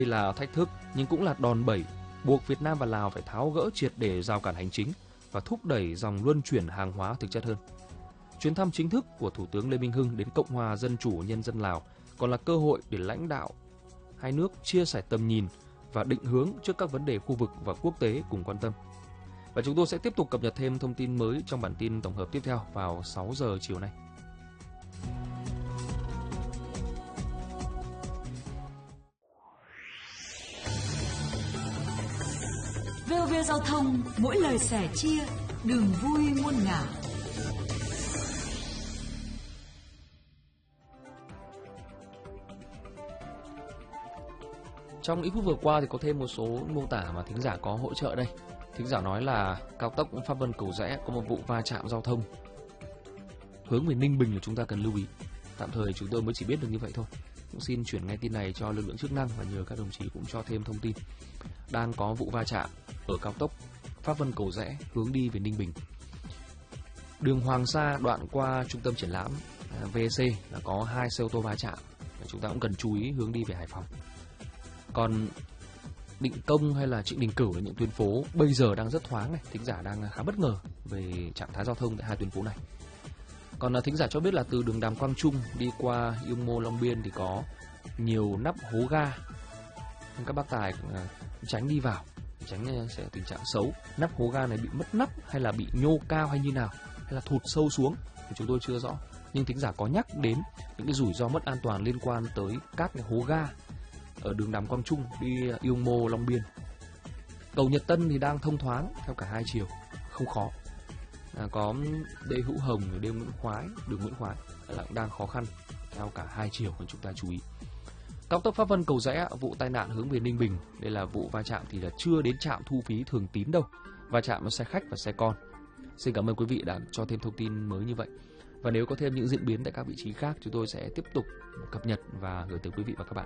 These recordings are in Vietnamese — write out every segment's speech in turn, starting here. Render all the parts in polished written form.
Đây là thách thức nhưng cũng là đòn bẩy buộc Việt Nam và Lào phải tháo gỡ triệt để rào cản hành chính và thúc đẩy dòng luân chuyển hàng hóa thực chất hơn. Chuyến thăm chính thức của Thủ tướng Lê Minh Hưng đến Cộng hòa Dân chủ Nhân dân Lào còn là cơ hội để lãnh đạo hai nước chia sẻ tầm nhìn và định hướng trước các vấn đề khu vực và quốc tế cùng quan tâm. Và chúng tôi sẽ tiếp tục cập nhật thêm thông tin mới trong bản tin tổng hợp tiếp theo vào 6 giờ chiều nay. VOV Giao thông, mỗi lời sẻ chia, đường vui muôn ngả. Trong ít phút vừa qua thì có thêm một số mô tả mà thính giả có hỗ trợ đây. Thính giả nói là cao tốc Pháp Vân Cầu Giẽ có một vụ va chạm giao thông hướng về Ninh Bình là chúng ta cần lưu ý. Tạm thời chúng tôi mới chỉ biết được như vậy thôi. Cũng xin chuyển ngay tin này cho lực lượng chức năng và nhờ các đồng chí cũng cho thêm thông tin. Đang có vụ va chạm ở cao tốc Pháp Vân Cầu Giẽ hướng đi về Ninh Bình. Đường Hoàng Sa đoạn qua trung tâm triển lãm VC là có 2 xe ô tô va chạm. Chúng ta cũng cần chú ý hướng đi về Hải Phòng. Còn Định Công hay là Trịnh Đình Cửu là những tuyến phố bây giờ đang rất thoáng này, thính giả đang khá bất ngờ về trạng thái giao thông tại hai tuyến phố này. Còn thính giả cho biết là từ đường Đàm Quang Trung đi qua Yêu Mô Long Biên thì có nhiều nắp hố ga, nên các bác tài tránh đi vào, tránh sẽ tình trạng xấu. Nắp hố ga này bị mất nắp hay là bị nhô cao hay như nào, hay là thụt sâu xuống thì chúng tôi chưa rõ. Nhưng thính giả có nhắc đến những cái rủi ro mất an toàn liên quan tới các cái hố ga ở đường Đàm Quang Trung đi Yêu Mô Long Biên. Cầu Nhật Tân thì đang thông thoáng theo cả hai chiều, không khó. Có Lê Hữu Hồng, đường Nguyễn Khoái là đang khó khăn theo cả hai chiều, nên chúng ta chú ý. Cao tốc Pháp Vân Cầu Giẽ, vụ tai nạn hướng về Ninh Bình, đây là vụ va chạm thì là chưa đến trạm thu phí Thường Tín đâu, va chạm với xe khách và xe con. Xin cảm ơn quý vị đã cho thêm thông tin mới như vậy. Và nếu có thêm những diễn biến tại các vị trí khác, chúng tôi sẽ tiếp tục cập nhật và gửi tới quý vị và các bạn.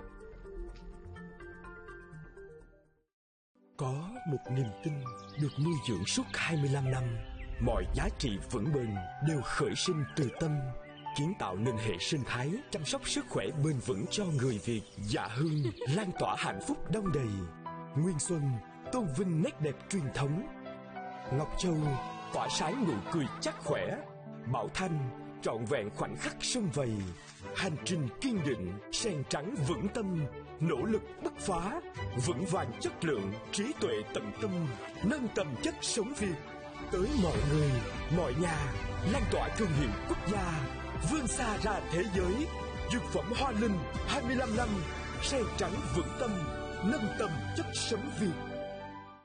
Có một niềm tin được nuôi dưỡng suốt 25 năm, mọi giá trị vững bền đều khởi sinh từ tâm, kiến tạo nên hệ sinh thái chăm sóc sức khỏe bền vững cho người Việt. Dạ Hương lan tỏa hạnh phúc đong đầy, Nguyên Xuân tôn vinh nét đẹp truyền thống, Ngọc Châu tỏa sáng nụ cười chắc khỏe, Bảo Thanh trọn vẹn khoảnh khắc sum vầy. Hành trình kiên định, sen trắng vững tâm, nỗ lực bứt phá, vững vàng chất lượng, trí tuệ tận tâm, nâng tầm chất sống Việt tới mọi người, mọi nhà, lan tỏa thương hiệu quốc gia, vươn xa ra thế giới. Dược phẩm Hoa Linh 25 năm, sen trắng vững tâm, nâng tầm chất sống Việt.